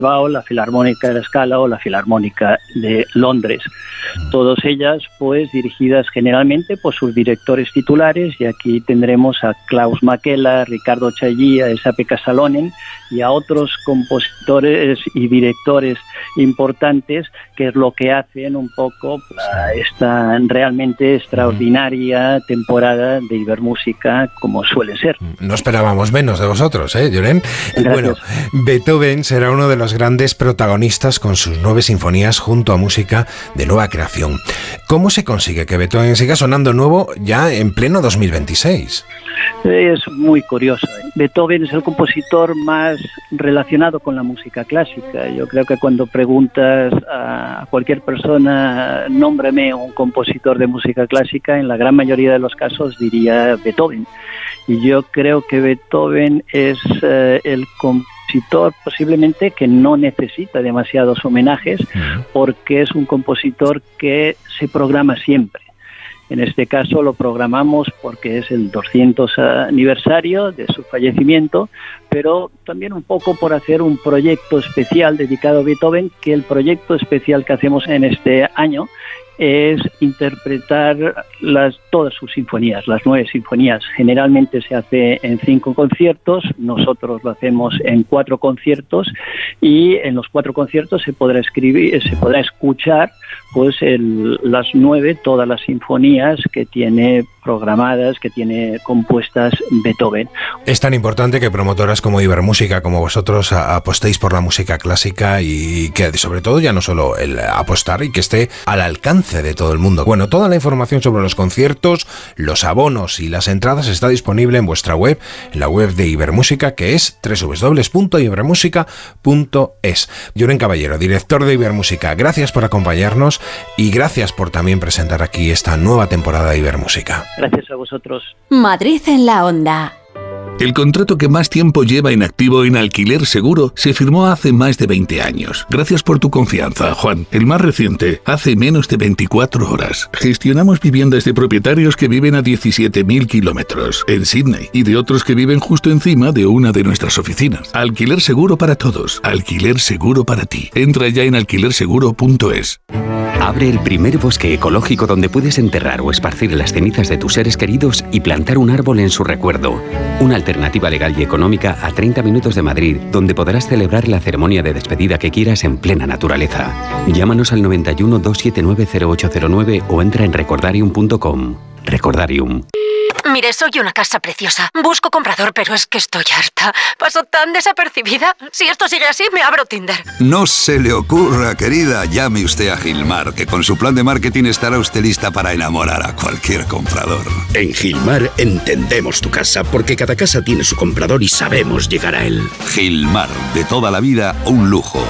la Filarmónica de La Scala o la Filarmónica de Londres. Todas ellas pues dirigidas generalmente por sus directores titulares, y aquí tendremos a Klaus Makela, Ricardo Chailly, a Esa-Pekka Salonen y a otros compositores y directores importantes, que es lo que hacen un poco esta realmente extraordinaria temporada de Ibermúsica, como suele ser. No esperábamos menos de vosotros, Lloren. Bueno, Beethoven será uno de los grandes protagonistas con sus 9 sinfonías junto a música de nueva creación. ¿Cómo se consigue que Beethoven siga sonando nuevo ya en pleno 2026? Es muy curioso. Beethoven es el compositor más relacionado con la música clásica. Yo creo que cuando preguntas a cualquier persona, nómbrame un compositor de música clásica, en la gran mayoría de los casos diría Beethoven. Y yo creo que Beethoven es el compositor posiblemente que no necesita demasiados homenajes, porque es un compositor que se programa siempre. En este caso lo programamos porque es el 200 aniversario de su fallecimiento, pero también un poco por hacer un proyecto especial dedicado a Beethoven, que el proyecto especial que hacemos en este año es interpretar todas sus sinfonías, las 9 sinfonías. Generalmente se hace en 5 conciertos, nosotros lo hacemos en 4 conciertos, y en los 4 conciertos se podrá escuchar pues las 9, todas las sinfonías que tiene programadas, que tiene compuestas Beethoven. Es tan importante que promotoras como Ibermúsica, como vosotros, apostéis por la música clásica, y que sobre todo ya no solo el apostar, y que esté al alcance de todo el mundo. Bueno, toda la información sobre los conciertos, los abonos y las entradas está disponible en vuestra web, en la web de Ibermúsica, que es www.ibermusica.es. Lloren Caballero, director de Ibermúsica, gracias por acompañarnos y gracias por también presentar aquí esta nueva temporada de Ibermúsica. Gracias a vosotros. Madrid en la onda. El contrato que más tiempo lleva en activo en Alquiler Seguro se firmó hace más de 20 años. Gracias por tu confianza, Juan. El más reciente, hace menos de 24 horas. Gestionamos viviendas de propietarios que viven a 17.000 kilómetros en Sydney y de otros que viven justo encima de una de nuestras oficinas. Alquiler Seguro para todos. Alquiler Seguro para ti. Entra ya en alquilerseguro.es. Abre el primer bosque ecológico donde puedes enterrar o esparcir las cenizas de tus seres queridos y plantar un árbol en su recuerdo. Una alternativa legal y económica a 30 minutos de Madrid, donde podrás celebrar la ceremonia de despedida que quieras en plena naturaleza. Llámanos al 91 279 0809 o entra en recordarium.com. Recordarium. Mire, soy una casa preciosa. Busco comprador, pero es que estoy harta. Paso tan desapercibida. Si esto sigue así, me abro Tinder. No se le ocurra, querida. Llame usted a Gilmar, que con su plan de marketing estará usted lista para enamorar a cualquier comprador. En Gilmar entendemos tu casa, porque cada casa tiene su comprador y sabemos llegar a él. Gilmar, de toda la vida, un lujo.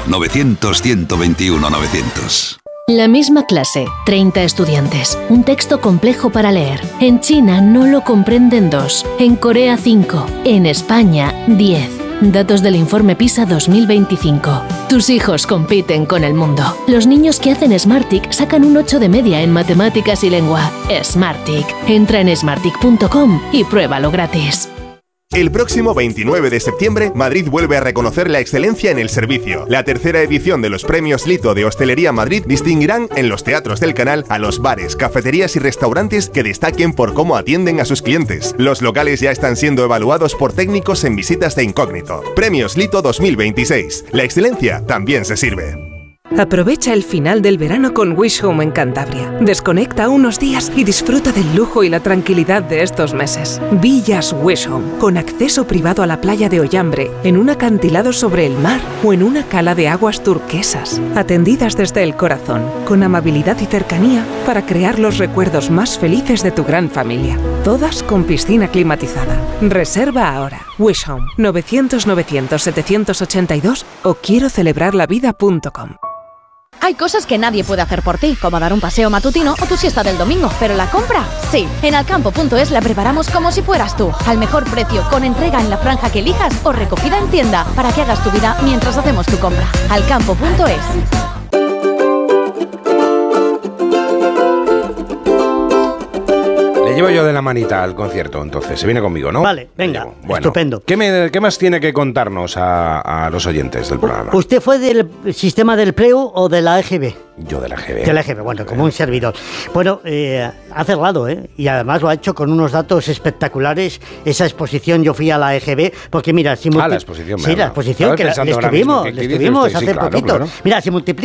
900-121-900. La misma clase, 30 estudiantes, un texto complejo para leer. En China no lo comprenden 2, en Corea 5, en España 10. Datos del informe PISA 2025. Tus hijos compiten con el mundo. Los niños que hacen Smartick sacan un 8 de media en matemáticas y lengua. Smartick. Entra en smartick.com y pruébalo gratis. El próximo 29 de septiembre, Madrid vuelve a reconocer la excelencia en el servicio. La tercera edición de los Premios Lito de Hostelería Madrid distinguirán en los teatros del canal a los bares, cafeterías y restaurantes que destaquen por cómo atienden a sus clientes. Los locales ya están siendo evaluados por técnicos en visitas de incógnito. Premios Lito 2026. La excelencia también se sirve. Aprovecha el final del verano con Wish Home en Cantabria. Desconecta unos días y disfruta del lujo y la tranquilidad de estos meses. Villas Wish Home, con acceso privado a la playa de Ollambre, en un acantilado sobre el mar o en una cala de aguas turquesas. Atendidas desde el corazón, con amabilidad y cercanía para crear los recuerdos más felices de tu gran familia. Todas con piscina climatizada. Reserva ahora. Wish Home, 900-900-782 o quiero celebrarlavida.com. Hay cosas que nadie puede hacer por ti, como dar un paseo matutino o tu siesta del domingo, pero la compra, sí. En alcampo.es la preparamos como si fueras tú, al mejor precio, con entrega en la franja que elijas o recogida en tienda, para que hagas tu vida mientras hacemos tu compra. Alcampo.es. Le llevo yo de la manita al concierto, entonces. Se viene conmigo, ¿no? Vale, venga, bueno, estupendo. ¿Qué más tiene que contarnos a los oyentes del programa? ¿Usted fue del sistema del PREU o de la EGB? Yo de la EGB. De la EGB, bueno, como un servidor. Bueno, ha cerrado, y además lo ha hecho con unos datos espectaculares. Esa exposición, yo fui a la EGB, porque mira, si la exposición. Sí, la exposición, que estuvimos hace poquito. Claro. Mira, si multiplica